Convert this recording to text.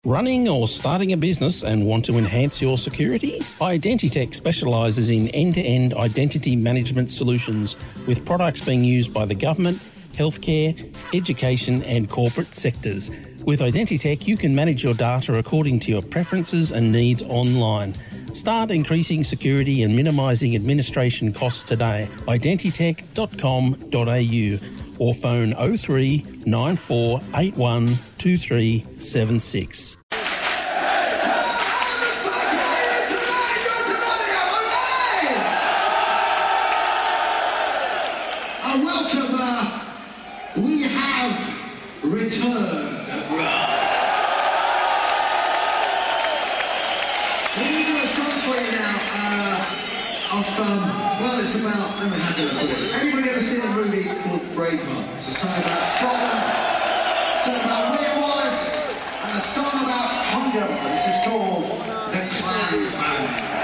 Running or starting a business and want to enhance your security? Identitech specialises in end-to-end identity management solutions with products being used by the government, healthcare, education and corporate sectors. With Identitech, you can manage your data according to your preferences and needs online. Start increasing security and minimising administration costs today. Identitech.com.au or phone 03 9481 2376. Welcome, we have returned at last. We're going to do a song for you now well, it's about, how can I put it? Anybody ever seen a movie called Braveheart? It's a song about Scotland, a song about William Wallace, and a song about freedom. This is called The Clansman.